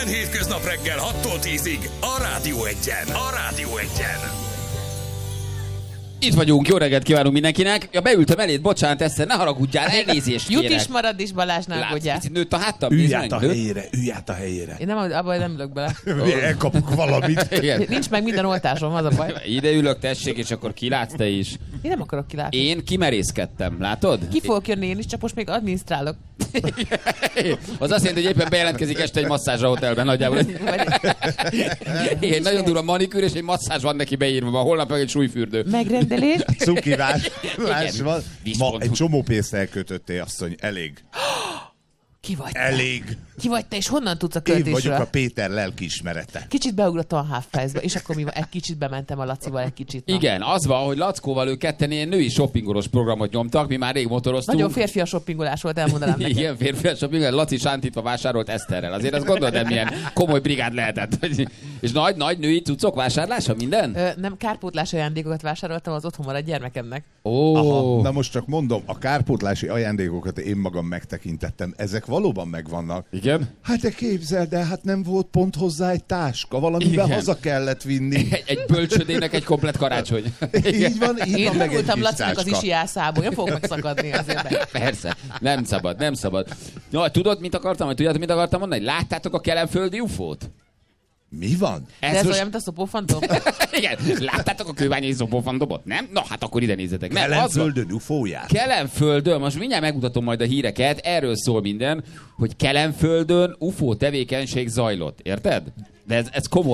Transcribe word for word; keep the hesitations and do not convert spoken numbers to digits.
Minden hétköznap reggel hattól tízig a Rádió Egyen. A Rádió Egyen. Itt vagyunk, jó reggelt kívánunk mindenkinek. Ja, beültem eléd, bocsánat, Eszter, ne haragudjál, elnézést Jut kérek. is marad is, Balázs, ne aggódjál. Látsz, nőtt a háttam, Ülj nézd át meg. a nőtt. helyére, ülj át a helyére. Én nem, abban nem ülök bele. Elkapok valamit. Igen. Nincs meg minden oltásom, az a baj. Ide ülök, tessék, és akkor kilátsz te is. Én nem akarok kilátni. Én kimerészkedtem, látod? Ki fogok jönni én is, csak most még adminisztrálok. Az azt jelenti, hogy éppen bejelentkezik este egy masszázs a hotelben nagyjából. Igen, nagyon durva manikűr, és egy masszázs van neki beírva, holnap meg egy súlyfürdő. Megrendelés. Cukivás. Más van. Ma Vízpont. egy csomó pénzt elkötöttél, asszony. Elég. Ki vagy te? Elég. Ki vagy te, és honnan tudsz a Én vagyok költésről? a Péter lelkiismerete. Kicsit beugrottam a Half-Price-ba, és akkor mi van? Egy kicsit bementem a Lacival, egy kicsit. Na. Igen, az van, hogy Lackóval ők ketten ilyen női shoppingolós programot nyomtak, mi már rég motoroztunk. Nagyon férfias shoppingolás volt, elmondanám neked. Igen, férfias shopping, Laci sántítva vásárolt Eszterrel. Azért azt gondolod, nem milyen komoly brigád lehetett. És nagy, nagy női cuccok vásárlása, minden? Ö, nem kárpótlás ajándékokat vásároltam az otthon maradt gyermekemnek. Ó, Aha, na most csak mondom, a kárpótlási ajándékokat én magam megtekintettem. Ezek valóban megvannak. igen? Hát de képzeld el, hát nem volt pont hozzá egy táska, valamivel Igen. haza kellett vinni. Egy, egy bölcsödének egy komplet karácsony. Így van, így Én van, meg egy voltam kis Lacinak az táska. isi ászából, én fogok megszakadni azért. Meg. Persze, nem szabad, nem szabad. Ja, tudod, mit akartam, vagy tudjátok, mit akartam mondani? Láttátok a kelenföldi ufót? Mi van? De ez most- olyan, mint a szopófantom? Igen, láttátok a kőbányai zopófandobot, nem? Na, hát akkor ide nézzetek. Nem, az van. Kelenföldön ufóját? Kelenföldön, most mindjárt megmutatom majd a híreket, erről szól minden, hogy Kelenföldön ufó tevékenység zajlott, érted? De ez, ez komoly.